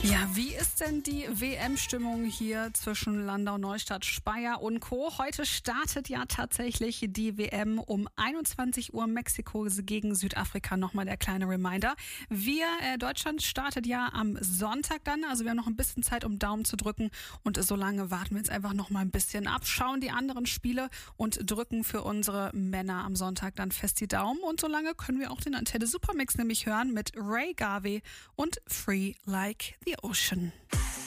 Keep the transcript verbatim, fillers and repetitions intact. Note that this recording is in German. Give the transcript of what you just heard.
Ja, wie ist denn die W M-Stimmung hier zwischen Landau, Neustadt, Speyer und Co.? Heute startet ja tatsächlich die W M um einundzwanzig Uhr Mexiko gegen Südafrika. Nochmal der kleine Reminder. Wir, äh, Deutschland startet ja am Sonntag dann, also wir haben noch ein bisschen Zeit, um Daumen zu drücken und solange warten wir jetzt einfach noch mal ein bisschen ab, schauen die anderen Spiele und drücken für unsere Männer am Sonntag dann fest die Daumen und solange können wir auch den Antenne Supermix nämlich hören mit Ray Garvey und Free Like the Ocean.